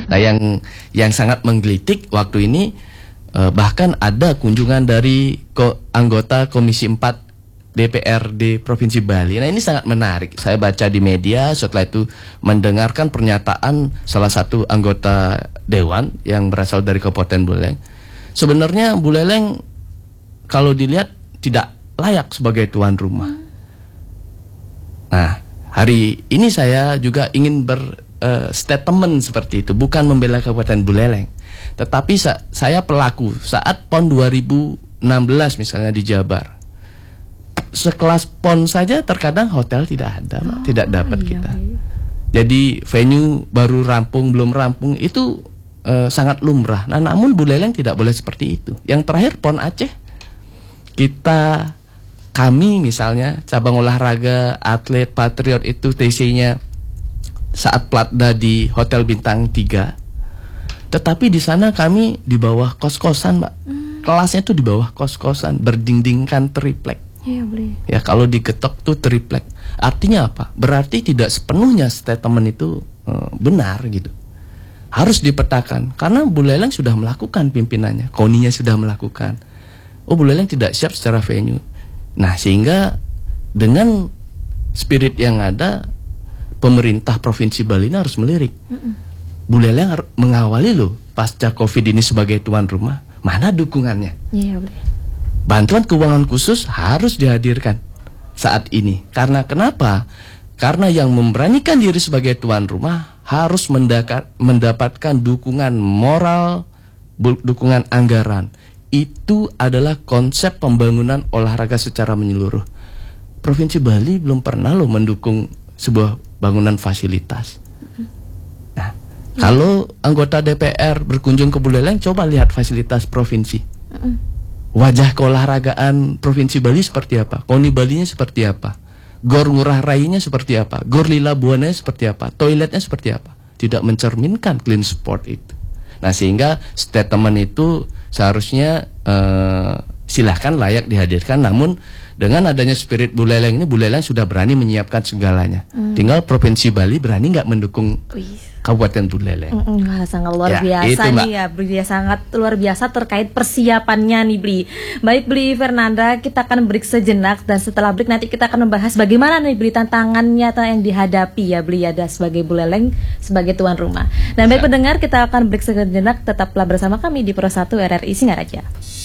Nah, yang sangat menggelitik waktu ini bahkan ada kunjungan dari anggota Komisi 4 DPRD Provinsi Bali. Nah, ini sangat menarik. Saya baca di media, setelah itu mendengarkan pernyataan salah satu anggota dewan yang berasal dari Kabupaten Buleleng. Sebenarnya Buleleng kalau dilihat tidak layak sebagai tuan rumah. Nah, hari ini saya juga ingin berstatement seperti itu, bukan membela Kabupaten Buleleng, tetapi saya pelaku saat PON 2016 misalnya di Jabar. Sekelas PON saja terkadang hotel tidak ada, tidak dapat kita. Jadi venue baru rampung, belum rampung itu sangat lumrah. Nah, namun Buleleng tidak boleh seperti itu. Yang terakhir PON Aceh, kami misalnya cabang olahraga atlet Patriot itu TC-nya saat Platda di Hotel Bintang 3. Tetapi di sana kami di bawah kos-kosan, Mbak. Kelasnya tuh di bawah kos-kosan, berdindingkan triplek. Ya, kalau diketok tuh triplek. Artinya apa? Berarti tidak sepenuhnya statement itu benar gitu. Harus dipetakan karena Buleleng sudah melakukan pimpinannya, KONI-nya sudah melakukan. Oh, Buleleng tidak siap secara venue. Nah, sehingga dengan spirit yang ada, pemerintah Provinsi Bali ini harus melirik. Buleleng mengawali loh pasca Covid ini sebagai tuan rumah. Mana dukungannya? Iya, boleh. Bantuan keuangan khusus harus dihadirkan saat ini. Karena kenapa? Karena yang memberanikan diri sebagai tuan rumah harus mendapatkan dukungan moral, dukungan anggaran. Itu adalah konsep pembangunan olahraga secara menyeluruh. Provinsi Bali belum pernah loh mendukung sebuah bangunan fasilitas. Nah, kalau anggota DPR berkunjung ke Buleleng, coba lihat fasilitas provinsi. Wajah keolahragaan Provinsi Bali seperti apa? KONI Balinya seperti apa? Gor Ngurah Rainya seperti apa? Gor Lila Buana seperti apa? Toiletnya seperti apa? Tidak mencerminkan clean sport itu. Nah, sehingga statement itu seharusnya silahkan layak dihadirkan. Namun dengan adanya spirit Buleleng ini, Buleleng sudah berani menyiapkan segalanya. Tinggal Provinsi Bali berani nggak mendukung Kabupaten Buleleng. Sangat luar biasa nih ya, Bli. Sangat luar biasa terkait persiapannya nih, Bli. Baik, Bli Fernanda, kita akan break sejenak dan setelah break nanti kita akan membahas bagaimana nih, Bli, tantangan nyata yang dihadapi ya, Bli, ada sebagai Buleleng sebagai tuan rumah. Dan baik pendengar, kita akan break sejenak, tetaplah bersama kami di Pro 1 RRI Singaraja.